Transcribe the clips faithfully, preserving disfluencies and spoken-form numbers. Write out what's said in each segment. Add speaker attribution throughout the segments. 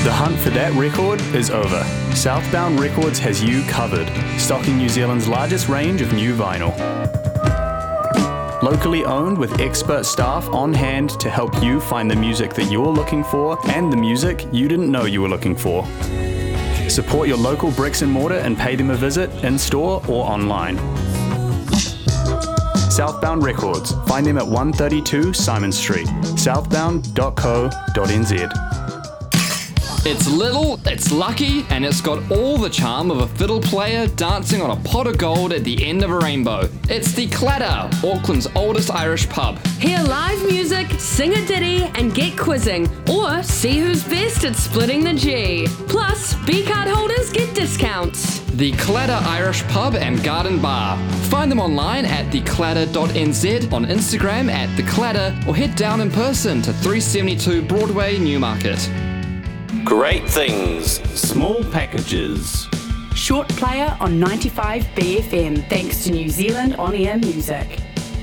Speaker 1: The hunt for that record is over. Southbound Records has you covered, stocking New Zealand's largest range of new vinyl. Locally owned with expert staff on hand to help you find the music that you're looking for and the music you didn't know you were looking for. Support your local bricks and mortar and pay them a visit in-store or online. Southbound Records. Find them at one thirty-two Simon Street, southbound dot co dot n z.
Speaker 2: It's little, it's lucky, and it's got all the charm of a fiddle player dancing on a pot of gold at the end of a rainbow. It's the Clatter, Auckland's oldest Irish pub.
Speaker 3: Hear live music, sing a ditty, and get quizzing, or see who's best at splitting the G. Plus, B-card holders get discounts.
Speaker 2: The Clatter Irish Pub and Garden Bar. Find them online at the clatter dot n z, on Instagram at The Clatter, or head down in person to three seventy-two Broadway, Newmarket.
Speaker 4: Great things, small packages.
Speaker 5: Short player on ninety-five B F M, thanks to New Zealand On-Air Music.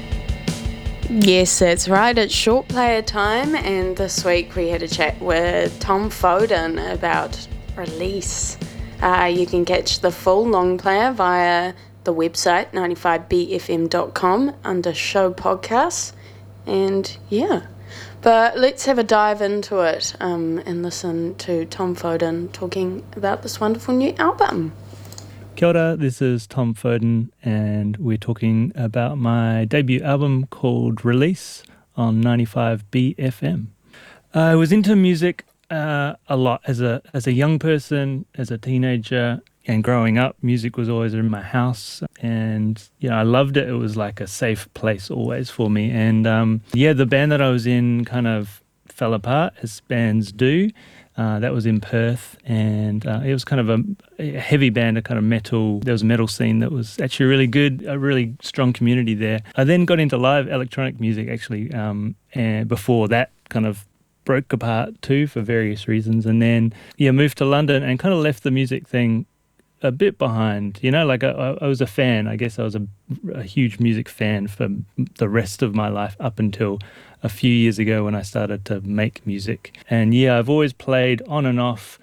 Speaker 6: Yes, that's right. It's short player time, and this week we had a chat with Tom Foden about Release. Uh, you can catch the full long player via the website ninety-five b f m dot com under show podcasts, and yeah. But let's have a dive into it um, and listen to Tom Foden talking about this wonderful new album.
Speaker 7: Kia ora, this is Tom Foden, and we're talking about my debut album called Release on ninety-five B F M. I was into music uh, a lot as a as a young person, as a teenager, and growing up. Music was always in my house, and you know, I loved it. It was like a safe place always for me. And um, yeah, the band that I was in kind of fell apart, as bands do. Uh, that was in Perth, and uh, it was kind of a, a heavy band, a kind of metal. There was a metal scene that was actually really good, a really strong community there. I then got into live electronic music actually, um, and before that kind of broke apart too for various reasons. And then yeah, moved to London and kind of left the music thing a bit behind, you know, like I, I was a fan. I guess I was a, a huge music fan for the rest of my life up until a few years ago when I started to make music. And yeah, I've always played on and off,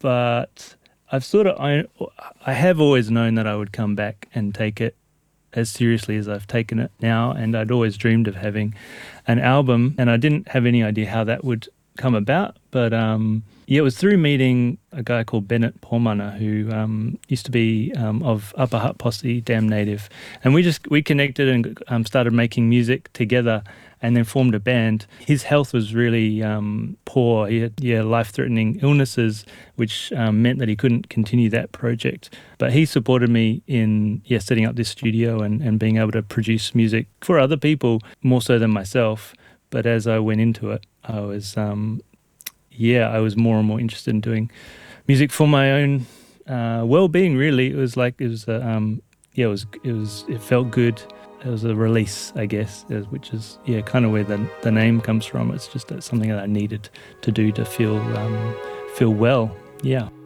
Speaker 7: but I've sort of, I, I have always known that I would come back and take it as seriously as I've taken it now. And I'd always dreamed of having an album, and I didn't have any idea how that would come about, but um yeah, it was through meeting a guy called Bennett Pormana, who um used to be um of Upper Hutt Posse, Damn Native, and we just we connected and um, started making music together, and then formed a band. His health was really um poor. He had yeah life-threatening illnesses, which um, meant that he couldn't continue that project, but he supported me in yeah setting up this studio and, and being able to produce music for other people more so than myself. But as I went into it, I was, um, yeah, I was more and more interested in doing music for my own uh, well-being. Really, it was like it was, a, um, yeah, it was, it was, it felt good. It was a release, I guess, which is yeah, kind of where the the name comes from. It's just something that I needed to do to feel um, feel well. Yeah.